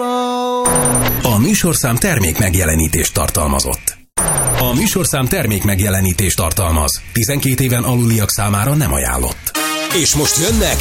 A műsorszám termék megjelenítést tartalmazott. A műsorszám termék megjelenítést tartalmaz. 12 éven aluliak számára nem ajánlott. És most jönnek